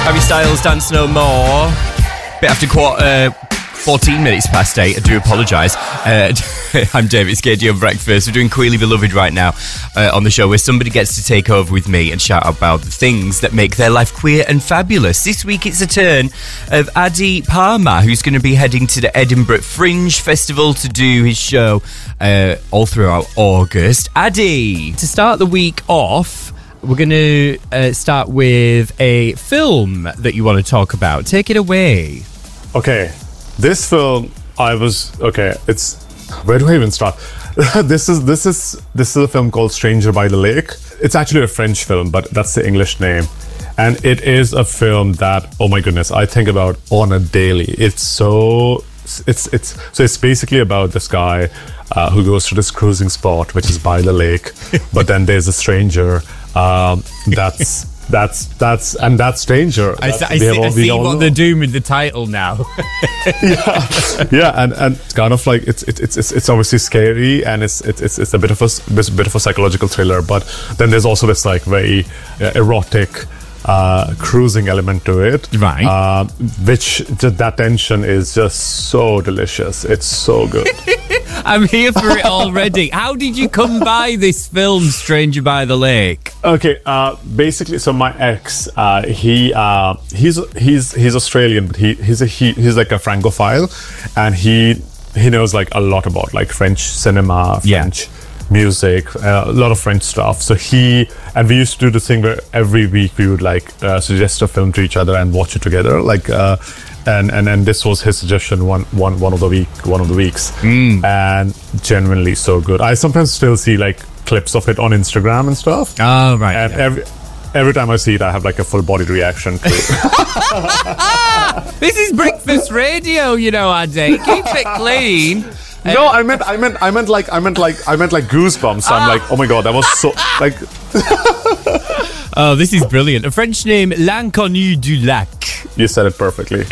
Harry Styles, Dance No More. Bit after 14 minutes past 8, I do apologise. I'm David Skady on Breakfast. We're doing Queerly Beloved right now on the show, where somebody gets to take over with me and shout about the things that make their life queer and fabulous. This week it's a turn of Addy Palmer, who's going to be heading to the Edinburgh Fringe Festival to do his show all throughout August. Addy, to start the week off, we're going to start with a film that you want to talk about. Take it away. Okay. This film, it's... Where do I even start? This is a film called Stranger by the Lake. It's actually a French film, but that's the English name. And it is a film that, oh my goodness, I think about on a daily. It's basically about this guy who goes to this cruising spot, which is by the lake. But then there's a stranger that stranger. I see what they're doing with the title now. yeah, and it's kind of like it's obviously scary, and it's a bit of a psychological thriller. But then there's also this like very erotic cruising element to it, right? That tension is just so delicious. It's so good. I'm here for it already. How did you come by this film, Stranger by the Lake? Okay, basically, so my ex, he's Australian, but he's like a Francophile, and he knows like a lot about like French cinema, French music, a lot of French stuff. So we used to do the thing where every week we would like suggest a film to each other and watch it together, like. And this was his suggestion one of the weeks, and genuinely so good. I sometimes still see like clips of it on Instagram and stuff. Oh right. And every time I see it, I have like a full bodied reaction to it. This is breakfast radio, you know, Addy. Keep it clean. No, I meant like goosebumps. I'm like, oh my god, that was so like. Oh, this is brilliant. A French name, L'Inconnu du Lac. You said it perfectly.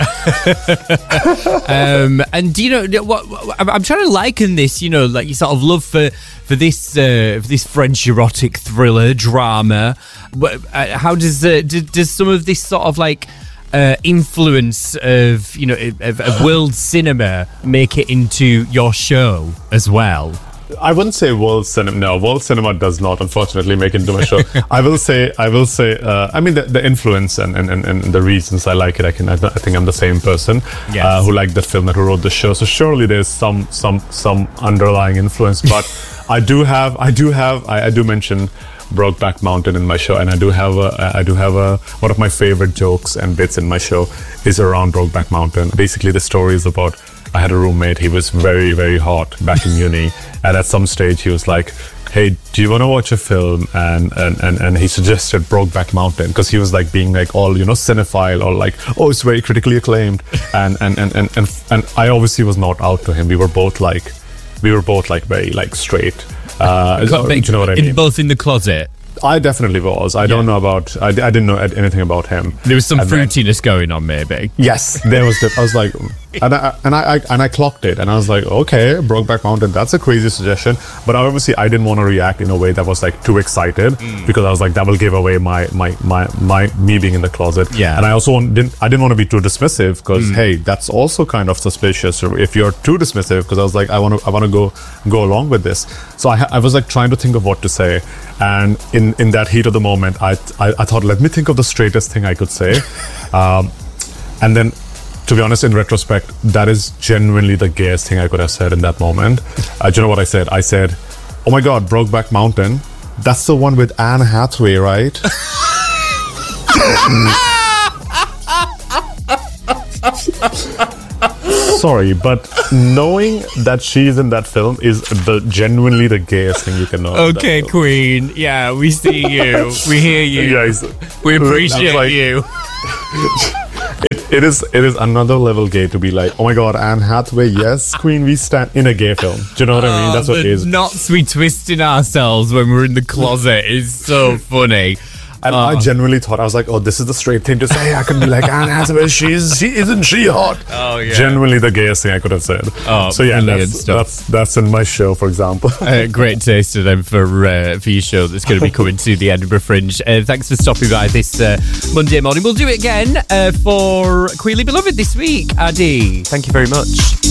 And do you know what? I'm trying to liken this. You know, like your sort of love for this French erotic thriller drama. How does some of this sort of like influence of of world cinema make it into your show as well? I wouldn't say world cinema. No, world cinema does not, unfortunately, make it into my show. I will say. I mean, the influence and the reasons I like it. I think I'm the same person who liked that film, who wrote the show. So surely there's some underlying influence. But I do mention Brokeback Mountain in my show, and I do have one of my favorite jokes and bits in my show is around Brokeback Mountain. Basically, the story is about. I had a roommate. He was very, very hot back in uni, and at some stage he was like, "Hey, do you want to watch a film?" And he suggested Brokeback Mountain because he was like being like all cinephile or like, "Oh, it's very critically acclaimed," and I obviously was not out to him. We were both like very like straight. Do you know what I mean? Both in the closet. I definitely was. I don't know about. I didn't know anything about him. There was some fruitiness going on, maybe. Yes, there was. I was like, and I clocked it, and I was like, okay, Brokeback Mountain. That's a crazy suggestion. But obviously, I didn't want to react in a way that was like too excited because I was like, that will give away my me being in the closet. Yeah. And I also didn't want to be too dismissive because hey, that's also kind of suspicious if you're too dismissive. Because I was like, I want to go along with this. So I was like trying to think of what to say, and in that heat of the moment, I thought, let me think of the straightest thing I could say, and then, to be honest, in retrospect, that is genuinely the gayest thing I could have said in that moment. Do you know what I said? I said, "Oh my God, Brokeback Mountain. That's the one with Anne Hathaway, right?" Sorry, but knowing that she's in that film is genuinely the gayest thing you can know. Okay, Queen. Yeah, we see you. We hear you. Guys, we appreciate you. It is another level gay to be like, oh my God, Anne Hathaway, yes, Queen, we stand in a gay film. Do you know what I mean? That's what it is. The knots we twist in ourselves when we're in the closet is so funny. And I genuinely thought, I was like, oh, this is the straight thing to say. I can be like, Anne Hathaway, isn't she hot? Oh, yeah. Genuinely the gayest thing I could have said. Oh, so yeah, stuff. that's in my show, for example. Great taste of them for your show that's going to be coming to the Edinburgh Fringe. Thanks for stopping by this Monday morning. We'll do it again for Queerly Beloved this week. Adi, thank you very much.